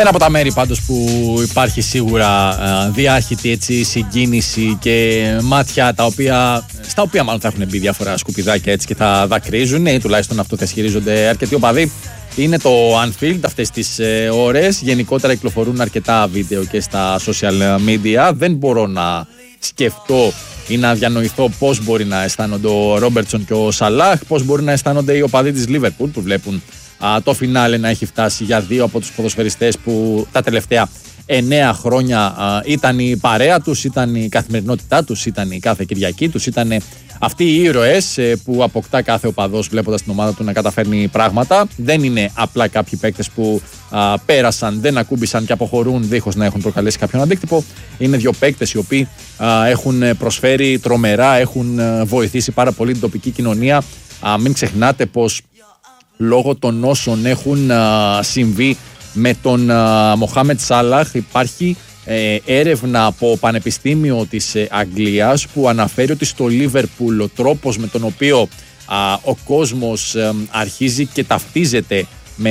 Ένα από τα μέρη πάντως που υπάρχει σίγουρα διάχυτη έτσι, συγκίνηση και μάτια στα οποία μάλλον θα έχουν μπει διάφορα σκουπιδάκια έτσι και θα δακρύζουν, ή τουλάχιστον αυτό θα ισχυρίζονται αρκετοί οπαδοί, είναι το Anfield αυτές τις ώρες. Γενικότερα κυκλοφορούν αρκετά βίντεο και στα social media. Δεν μπορώ να σκεφτώ ή να διανοηθώ πώς μπορεί να αισθάνονται ο Ρόμπερτσον και ο Σαλάχ, πώς μπορεί να αισθάνονται οι οπαδοί της Liverpool που βλέπουν το φινάλε να έχει φτάσει για δύο από τους ποδοσφαιριστές που τα τελευταία 9 χρόνια ήταν η παρέα τους, ήταν η καθημερινότητά τους, ήταν η κάθε Κυριακή τους, ήταν αυτοί οι ήρωες που αποκτά κάθε οπαδός βλέποντας την ομάδα του να καταφέρνει πράγματα. Δεν είναι απλά κάποιοι παίκτες που πέρασαν, δεν ακούμπησαν και αποχωρούν δίχως να έχουν προκαλέσει κάποιον αντίκτυπο. Είναι δύο παίκτες οι οποίοι έχουν προσφέρει τρομερά, έχουν βοηθήσει πάρα πολύ την τοπική κοινωνία. Μην ξεχνάτε πως λόγω των όσων έχουν συμβεί με τον Μοχάμετ Σάλαχ υπάρχει έρευνα από Πανεπιστήμιο της Αγγλίας που αναφέρει ότι στο Λίβερπουλ ο τρόπος με τον οποίο ο κόσμος αρχίζει και ταυτίζεται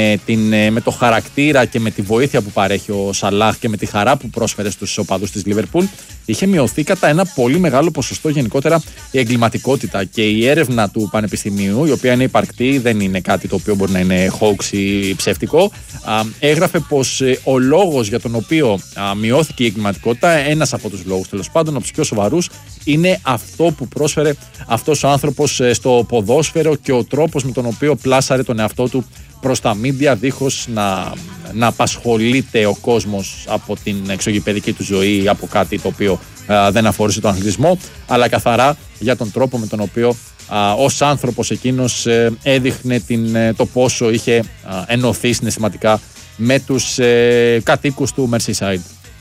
με το χαρακτήρα και με τη βοήθεια που παρέχει ο Σαλάχ και με τη χαρά που πρόσφερε στους οπαδούς της Λίβερπουλ, είχε μειωθεί κατά ένα πολύ μεγάλο ποσοστό γενικότερα η εγκληματικότητα. Και η έρευνα του Πανεπιστημίου, η οποία είναι υπαρκτή, δεν είναι κάτι το οποίο μπορεί να είναι hoax ή ψεύτικο, έγραφε πως ο λόγος για τον οποίο μειώθηκε η εγκληματικότητα, ένας από τους λόγους τέλος πάντων, από τους πιο σοβαρούς, είναι αυτό που πρόσφερε αυτός ο άνθρωπος στο ποδόσφαιρο και ο τρόπος με τον οποίο πλάσαρε τον εαυτό του προς τα μίντια, δίχως να απασχολείται ο κόσμος από την εξωγηπαιδική του ζωή, από κάτι το οποίο δεν αφορούσε τον αθλητισμό, αλλά καθαρά για τον τρόπο με τον οποίο ως άνθρωπος εκείνος έδειχνε το πόσο είχε ενωθεί συναισθηματικά με τους κατοίκους του Merseyside.